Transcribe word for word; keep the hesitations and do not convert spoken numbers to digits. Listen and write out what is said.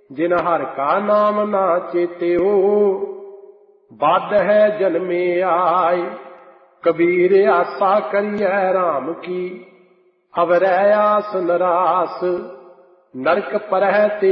जिन हर का नाम ना चेत्यो, बद है जन्मे आय। कबीर आशा करिए राम की, अवरै आस नरास। नरक परह ते